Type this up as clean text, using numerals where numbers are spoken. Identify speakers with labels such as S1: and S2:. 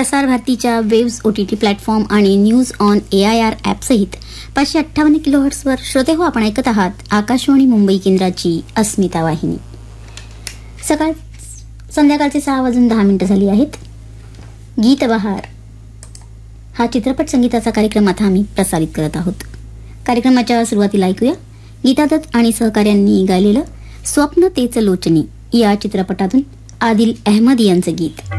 S1: प्रसार भारतीच्या waves OTT platform आणि न्यूज ऑन AIR ॲपसहित 558 किलोहर्ट्झवर श्रोते हो, आपण ऐकत आहात आकाशवाणी मुंबई केंद्राची अस्मिता वाहिनी. संध्याकाळचे 6:10 झाली आहेत. गीतबहार हा चित्रपट संगीताचा कार्यक्रम आता आम्ही प्रसारित करत आहोत. कार्यक्रमाच्या सुरुवातीला ऐकूया गीता दत्त आणि सहकाऱ्यांनी गायलेलं स्वप्न तेच लोचनी या चित्रपटातून आदिल अहमद यांचं गीत.